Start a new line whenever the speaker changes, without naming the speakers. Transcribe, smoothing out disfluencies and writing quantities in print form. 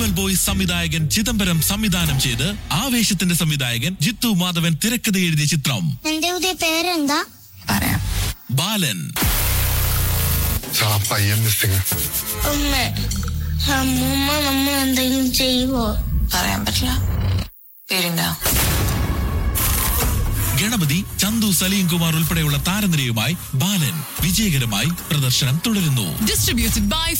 Vimal boy സംവിധായകൻ ചിദംബരം സംവിധാനം ചെയ്ത് ആവേശത്തിന്റെ സംവിധായകൻ ജിത്തു മാധവൻ തിരക്കഥ എഴുതിയ ചിത്രം.
എന്റെ പുതിയ പേരെന്താ? പറയാം.
ബാലൻ.
അമ്മൂമ്മ നമ്മൾ എന്തെങ്കിലും ചെയ്യുവോ?
പറയാൻ പറ്റില്ല. പേരുണ്ടോ?
ഗണപതി, ചന്തു, സലീം കുമാർ ഉൾപ്പെടെയുള്ള താരനിരയുമായി ബാലൻ വിജയകരമായി പ്രദർശനം തുടരുന്നു.
Distributed by